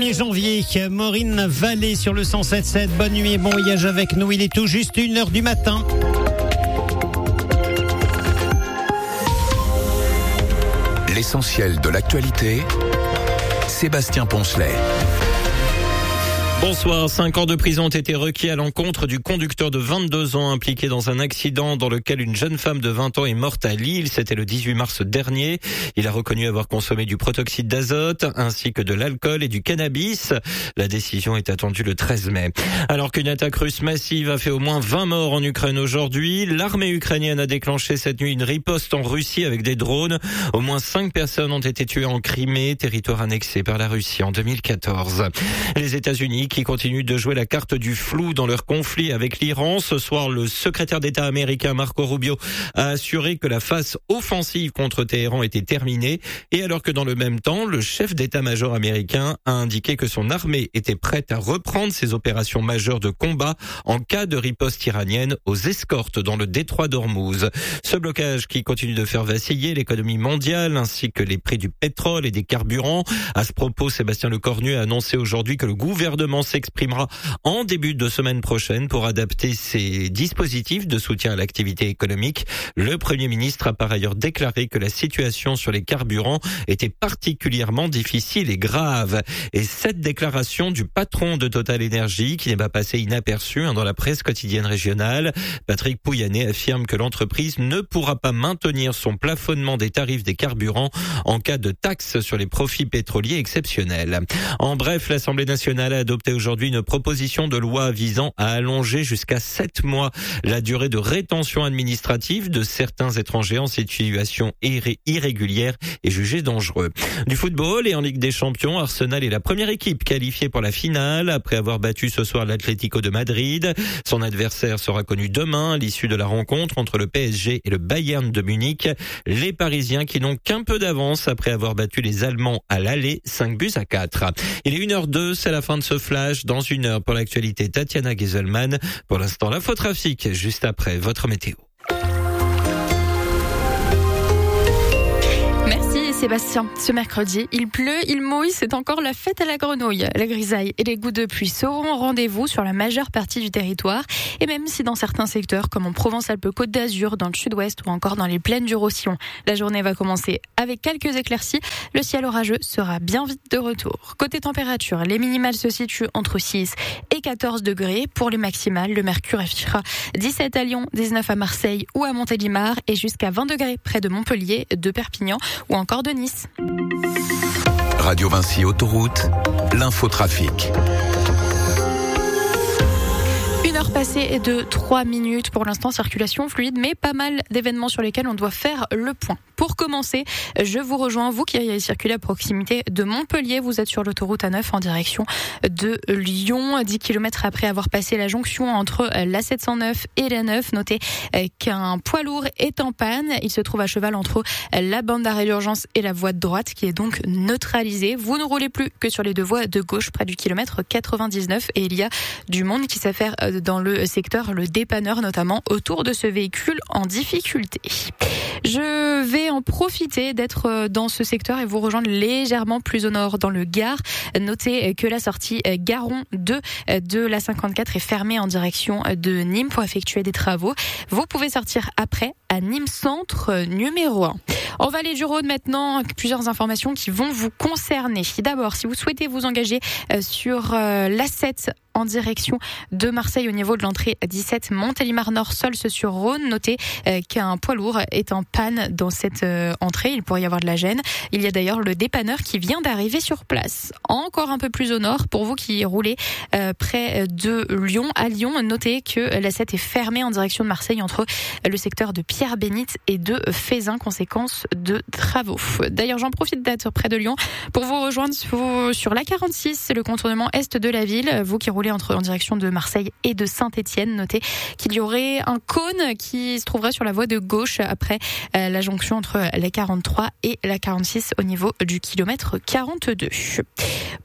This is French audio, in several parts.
1er janvier, Maureen Vallée sur le 107.7. Bonne nuit et bon voyage avec nous. Il est tout juste 1h du matin. L'essentiel de l'actualité, Sébastien Poncelet. Bonsoir. 5 ans de prison ont été requis à l'encontre du conducteur de 22 ans impliqué dans un accident dans lequel une jeune femme de 20 ans est morte à Lille. C'était le 18 mars dernier. Il a reconnu avoir consommé du protoxyde d'azote ainsi que de l'alcool et du cannabis. La décision est attendue le 13 mai. Alors qu'une attaque russe massive a fait au moins 20 morts en Ukraine aujourd'hui, l'armée ukrainienne a déclenché cette nuit une riposte en Russie avec des drones. Au moins 5 personnes ont été tuées en Crimée, territoire annexé par la Russie en 2014. Les États-Unis qui continuent de jouer la carte du flou dans leur conflit avec l'Iran. Ce soir, le secrétaire d'État américain Marco Rubio a assuré que la phase offensive contre Téhéran était terminée. Et alors que dans le même temps, le chef d'état-major américain a indiqué que son armée était prête à reprendre ses opérations majeures de combat en cas de riposte iranienne aux escortes dans le détroit d'Ormuz. Ce blocage qui continue de faire vaciller l'économie mondiale ainsi que les prix du pétrole et des carburants. À ce propos, Sébastien Lecornu a annoncé aujourd'hui que le gouvernement s'exprimera en début de semaine prochaine pour adapter ses dispositifs de soutien à l'activité économique. Le Premier ministre a par ailleurs déclaré que la situation sur les carburants était particulièrement difficile et grave. Et cette déclaration du patron de Total Energy, qui n'est pas passée inaperçue dans la presse quotidienne régionale, Patrick Pouyanné affirme que l'entreprise ne pourra pas maintenir son plafonnement des tarifs des carburants en cas de taxe sur les profits pétroliers exceptionnels. En bref, l'Assemblée nationale a adopté aujourd'hui une proposition de loi visant à allonger jusqu'à 7 mois la durée de rétention administrative de certains étrangers en situation irrégulière et jugés dangereux. Du football et en Ligue des Champions, Arsenal est la première équipe qualifiée pour la finale après avoir battu ce soir l'Atlético de Madrid. Son adversaire sera connu demain à l'issue de la rencontre entre le PSG et le Bayern de Munich. Les Parisiens qui n'ont qu'un peu d'avance après avoir battu les Allemands à l'aller 5-4. Il est 1h02, c'est la fin de ce flash. Dans 1 heure pour l'actualité, Tatiana Gieselman. Pour l'instant, l'infotrafic, juste après votre météo. Sébastien, ce mercredi, il pleut, il mouille, c'est encore la fête à la grenouille. La grisaille et les gouttes de pluie seront au rendez-vous sur la majeure partie du territoire. Et même si dans certains secteurs, comme en Provence-Alpes-Côte d'Azur, dans le sud-ouest ou encore dans les plaines du Roussillon, la journée va commencer avec quelques éclaircies. Le ciel orageux sera bien vite de retour. Côté température, les minimales se situent entre 6 et 14 degrés. Pour les maximales, le mercure affichera 17 à Lyon, 19 à Marseille ou à Montélimar et jusqu'à 20 degrés près de Montpellier, de Perpignan ou encore de Nice. Radio Vinci Autoroute, l'infotrafic. 1 heure passée de 3 minutes. Pour l'instant, circulation fluide, mais pas mal d'événements sur lesquels on doit faire le point. Pour commencer, je vous rejoins, vous qui circulez à proximité de Montpellier. Vous êtes sur l'autoroute A9 en direction de Lyon. 10 km après avoir passé la jonction entre la 709 et la 9. Notez qu'un poids lourd est en panne. Il se trouve à cheval entre la bande d'arrêt d'urgence et la voie de droite qui est donc neutralisée. Vous ne roulez plus que sur les deux voies de gauche près du kilomètre 99 et il y a du monde qui s'affaire dans le secteur, le dépanneur notamment, autour de ce véhicule en difficulté. Je vais en profiter d'être dans ce secteur et vous rejoindre légèrement plus au nord dans le Gard. Notez que la sortie Garon 2 de la 54 est fermée en direction de Nîmes pour effectuer des travaux. Vous pouvez sortir après à Nîmes Centre numéro 1. En Vallée du Rhône maintenant, plusieurs informations qui vont vous concerner. D'abord, si vous souhaitez vous engager sur l'A7 en direction de Marseille au niveau de l'entrée 17 Montélimar-Nord-Solce-sur-Rhône. Notez qu'un poids lourd est en panne dans cette entrée. Il pourrait y avoir de la gêne. Il y a d'ailleurs le dépanneur qui vient d'arriver sur place. Encore un peu plus au nord, pour vous qui roulez près de Lyon, à Lyon, notez que la 7 est fermée en direction de Marseille entre le secteur de Pierre-Bénite et de Fézin, conséquence de travaux. D'ailleurs, j'en profite d'être près de Lyon pour vous rejoindre sur la 46, le contournement est de la ville. Vous qui roulez en direction de Marseille et de Saint-Étienne, notez qu'il y aurait un cône qui se trouverait sur la voie de gauche après la jonction entre la 43 et la 46 au niveau du kilomètre 42.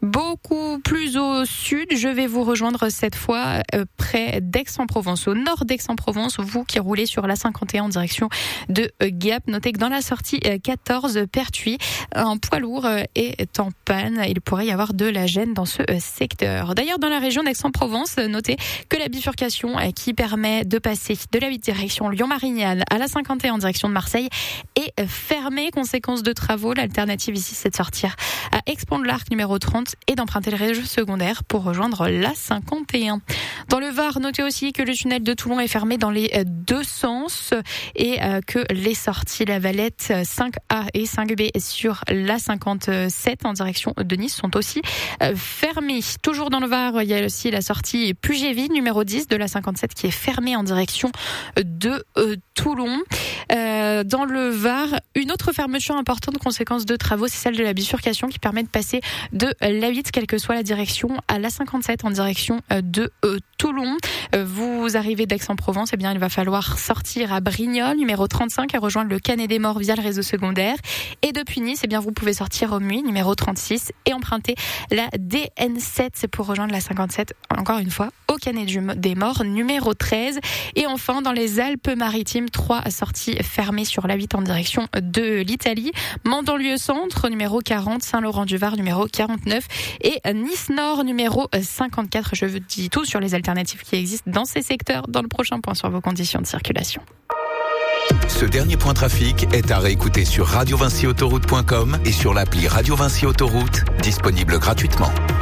Beaucoup plus au sud, je vais vous rejoindre cette fois près d'Aix-en-Provence, au nord d'Aix-en-Provence, vous qui roulez sur la 51 en direction de Gap. Notez que dans la sortie 14 Pertuis, un poids lourd est en panne. Il pourrait y avoir de la gêne dans ce secteur. D'ailleurs, dans la région d'Aix-en-Provence, notez que la bifurcation qui permet de passer de la 8 direction Lyon-Marignane à la 51 en direction de Marseille est fermée. Conséquence de travaux, l'alternative ici, c'est de sortir à Aix-Pont de l'Arc numéro 30 et d'emprunter le réseau secondaire pour rejoindre la 51. Dans le Var, notez aussi que le tunnel de Toulon est fermé dans les deux sens et que les sorties La Valette 5A et 5B sur la 57 en direction de Nice sont aussi fermées. Toujours dans le Var, il y a aussi la sortie Puget-Ville numéro 10 de la 57 qui est fermée en direction de Toulon. Dans le Var, une autre fermeture importante, conséquence de travaux, c'est celle de la bifurcation qui permet de passer de l'A8, quelle que soit la direction, à la 57 en direction de Toulon. Vous arrivez d'Aix-en-Provence, eh bien, il va falloir sortir à Brignoles, numéro 35, et rejoindre le Canet des Morts via le réseau secondaire. Et depuis Nice, eh bien, vous pouvez sortir au Muy, numéro 36, et emprunter la DN7, c'est pour rejoindre la 57, encore une fois, au Canet des Morts, numéro 13. Et enfin, dans les Alpes-Maritimes, 3 sorties fermées sur la 8 en direction de l'Italie. Mandon-Lieu Centre, numéro 40, Saint-Laurent-du-Var, numéro 49, et Nice-Nord, numéro 54. Je vous dis tout sur les alternatives qui existent dans ces secteurs dans le prochain point sur vos conditions de circulation. Ce dernier point trafic est à réécouter sur radiovincyautoroute.com et sur l'appli Radio Vinci Autoroute, disponible gratuitement.